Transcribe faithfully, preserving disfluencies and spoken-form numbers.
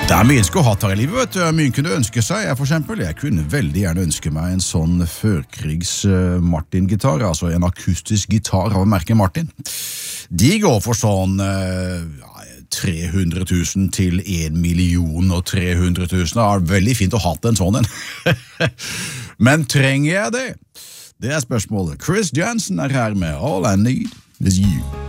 Det er mye en skulle hatt her i livet, vet du. Mye kunne ønske seg, jeg for eksempel. Jeg kunne veldig gjerne ønske meg en sånn førkrigs uh, Martin-gitar, altså en akustisk gitar av merket Martin. De går for sånn uh, tre hundre tusen til en million og tre hundre tusen. Det er veldig fint å ha en sånn en. Men trenger jeg det? Det er spørsmålet. Chris Jansen er her med All I Need Is You.